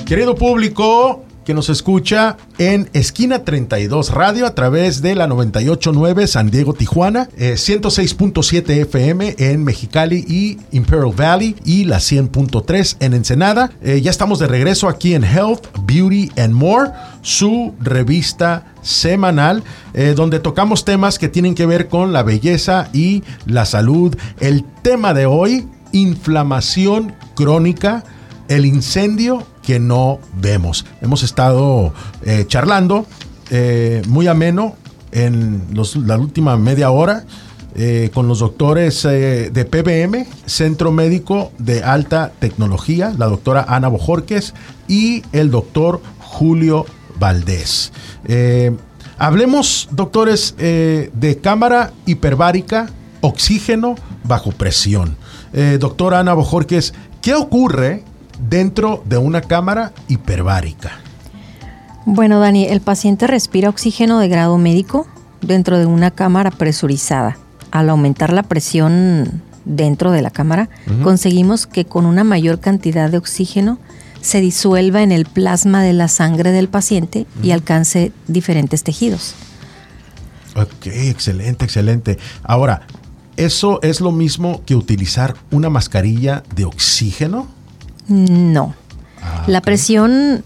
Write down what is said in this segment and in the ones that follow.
Querido público que nos escucha en Esquina 32 Radio a través de la 98.9 San Diego, Tijuana, 106.7 FM en Mexicali y Imperial Valley y la 100.3 en Ensenada. Ya estamos de regreso aquí en Health, Beauty and More, su revista semanal, donde tocamos temas que tienen que ver con la belleza y la salud. El tema de hoy, inflamación crónica, el incendio que no vemos. Hemos estado charlando muy ameno en la última media hora con los doctores de PBM, Centro Médico de Alta Tecnología, la doctora Ana Bojorquez y el doctor Julio Valdés. Hablemos, doctores, de cámara hiperbárica, oxígeno bajo presión. Doctora Ana Bojorquez, ¿qué ocurre dentro de una cámara hiperbárica? Bueno, Dani, el paciente respira oxígeno de grado médico dentro de una cámara presurizada. Al aumentar la presión dentro de la cámara, conseguimos que con una mayor cantidad de oxígeno se disuelva en el plasma de la sangre del paciente y alcance diferentes tejidos. Ok, excelente, excelente. Ahora, ¿eso es lo mismo que utilizar una mascarilla de oxígeno? No. La presión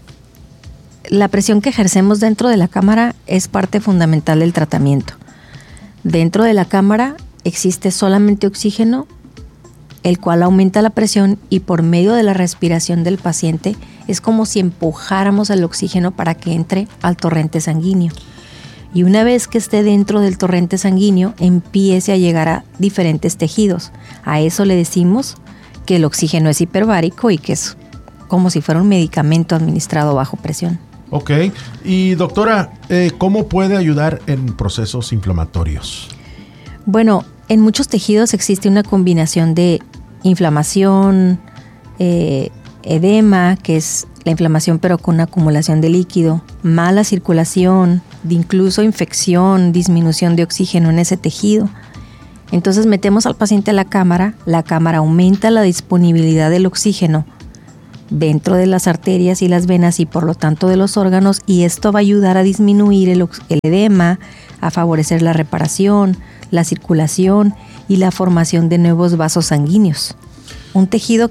que ejercemos dentro de la cámara es parte fundamental del tratamiento. Dentro de la cámara existe solamente oxígeno, el cual aumenta la presión y por medio de la respiración del paciente es como si empujáramos el oxígeno para que entre al torrente sanguíneo. Y una vez que esté dentro del torrente sanguíneo, empiece a llegar a diferentes tejidos. A eso le decimos que el oxígeno es hiperbárico y que es como si fuera un medicamento administrado bajo presión. Ok. Y doctora, ¿cómo puede ayudar en procesos inflamatorios? Bueno, en muchos tejidos existe una combinación de inflamación, edema, que es la inflamación pero con acumulación de líquido, mala circulación, de incluso infección, disminución de oxígeno en ese tejido. Entonces metemos al paciente a la cámara aumenta la disponibilidad del oxígeno dentro de las arterias y las venas y por lo tanto de los órganos, y esto va a ayudar a disminuir el edema, a favorecer la reparación, la circulación y la formación de nuevos vasos sanguíneos. Un tejido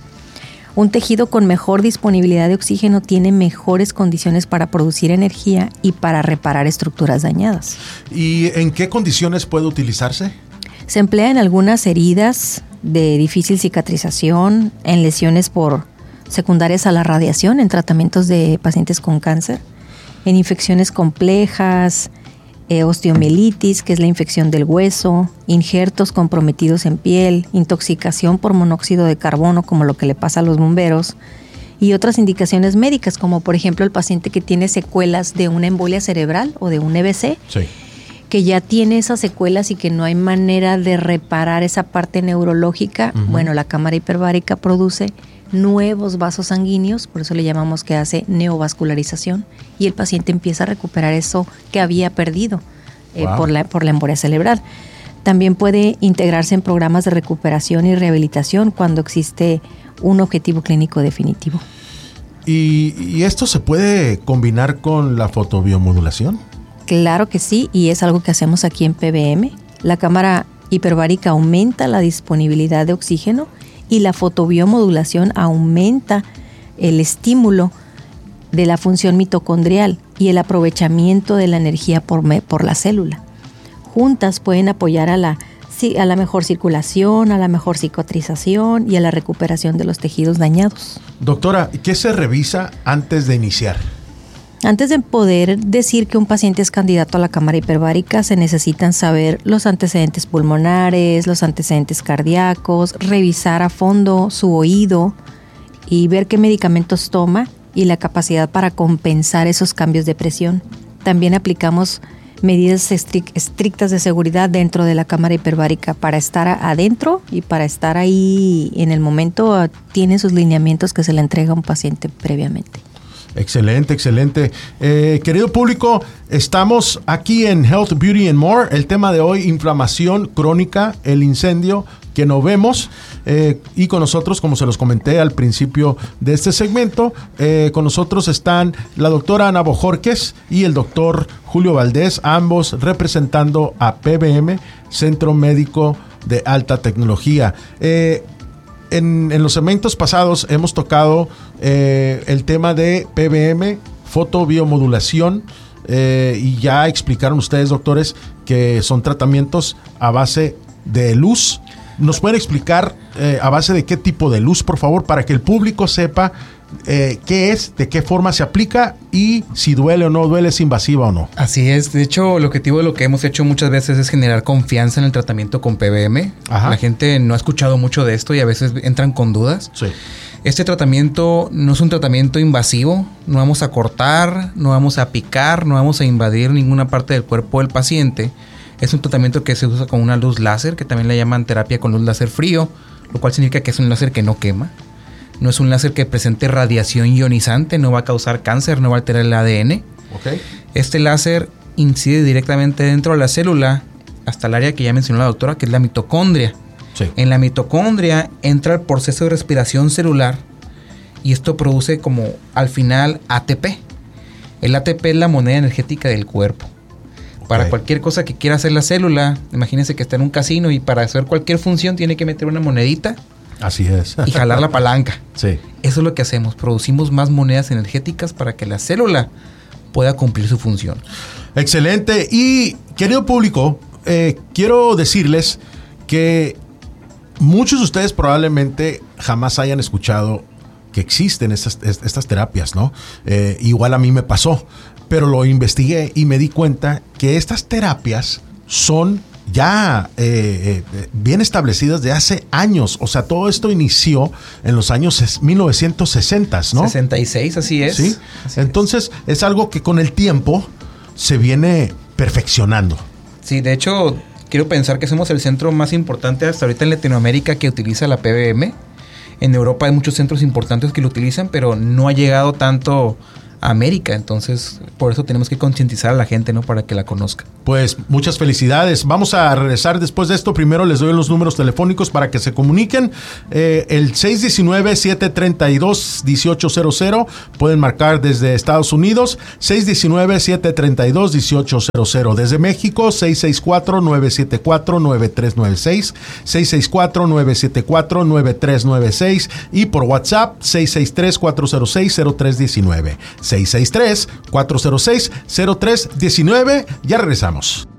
con mejor disponibilidad de oxígeno tiene mejores condiciones para producir energía y para reparar estructuras dañadas. ¿Y en qué condiciones puede utilizarse? Se emplea en algunas heridas de difícil cicatrización, en lesiones secundarias a la radiación, en tratamientos de pacientes con cáncer, en infecciones complejas, osteomielitis, que es la infección del hueso, injertos comprometidos en piel, intoxicación por monóxido de carbono, como lo que le pasa a los bomberos, y otras indicaciones médicas, como por ejemplo el paciente que tiene secuelas de una embolia cerebral o de un EBC, sí, que ya tiene esas secuelas y que no hay manera de reparar esa parte neurológica. Bueno, la cámara hiperbárica produce nuevos vasos sanguíneos, por eso le llamamos que hace neovascularización, y el paciente empieza a recuperar eso que había perdido por la embolia cerebral. También puede integrarse en programas de recuperación y rehabilitación cuando existe un objetivo clínico definitivo. ¿Y esto se puede combinar con la fotobiomodulación? Claro que sí, y es algo que hacemos aquí en PBM. La cámara hiperbárica aumenta la disponibilidad de oxígeno y la fotobiomodulación aumenta el estímulo de la función mitocondrial y el aprovechamiento de la energía por la célula. Juntas pueden apoyar a la mejor circulación, a la mejor cicatrización y a la recuperación de los tejidos dañados. Doctora, ¿qué se revisa antes de iniciar? Antes de poder decir que un paciente es candidato a la cámara hiperbárica, se necesitan saber los antecedentes pulmonares, los antecedentes cardíacos, revisar a fondo su oído y ver qué medicamentos toma y la capacidad para compensar esos cambios de presión. También aplicamos medidas estrictas de seguridad dentro de la cámara hiperbárica para estar adentro y para estar ahí en el momento. Tiene sus lineamientos que se le entrega a un paciente previamente. Excelente, excelente. Querido público, estamos aquí en Health, Beauty and More. El tema de hoy, inflamación crónica, el incendio que no vemos. Y con nosotros, como se los comenté al principio de este segmento, con nosotros están la doctora Ana Bojorquez y el doctor Julio Valdés, ambos representando a PBM, Centro Médico de Alta Tecnología. En los segmentos pasados hemos tocado el tema de PBM, fotobiomodulación, y ya explicaron ustedes, doctores, que son tratamientos a base de luz. ¿Nos pueden explicar a base de qué tipo de luz, por favor, para que el público sepa qué es, de qué forma se aplica y si duele o no duele, es invasiva o no? Así es. De hecho, el objetivo de lo que hemos hecho muchas veces es generar confianza en el tratamiento con PBM. Ajá. La gente no ha escuchado mucho de esto y a veces entran con dudas. Sí. Este tratamiento no es un tratamiento invasivo. No vamos a cortar, no vamos a picar, no vamos a invadir ninguna parte del cuerpo del paciente. Es un tratamiento que se usa con una luz láser, que también le llaman terapia con luz láser frío, lo cual significa que es un láser que no quema. No es un láser que presente radiación ionizante, no va a causar cáncer, no va a alterar el ADN. Okay. Este láser incide directamente dentro de la célula hasta el área que ya mencionó la doctora, que es la mitocondria. Sí. En la mitocondria entra el proceso de respiración celular y esto produce como al final ATP. El ATP es la moneda energética del cuerpo. Para cualquier cosa que quiera hacer la célula, imagínense que está en un casino y para hacer cualquier función tiene que meter una monedita. Así es. Y jalar la palanca. Sí. Eso es lo que hacemos. Producimos más monedas energéticas para que la célula pueda cumplir su función. Excelente. Y, querido público, quiero decirles que muchos de ustedes probablemente jamás hayan escuchado que existen estas terapias, ¿no? Igual a mí me pasó, pero lo investigué y me di cuenta que estas terapias son ya bien establecidas de hace años. O sea, todo esto inició en los años 1960, ¿no? 66, así es. Sí. Así Entonces, es algo que con el tiempo se viene perfeccionando. Sí, de hecho, quiero pensar que somos el centro más importante hasta ahorita en Latinoamérica que utiliza la PBM. En Europa hay muchos centros importantes que lo utilizan, pero no ha llegado tanto a América. Entonces, por eso tenemos que concientizar a la gente, ¿no? Para que la conozca. Pues muchas felicidades. Vamos a regresar después de esto. Primero les doy los números telefónicos para que se comuniquen. El 619-732-1800. Pueden marcar desde Estados Unidos. 619-732-1800. Desde México, 664-974-9396. 664-974-9396. Y por WhatsApp, 663-406-0319. 663-406-0319. Ya regresamos.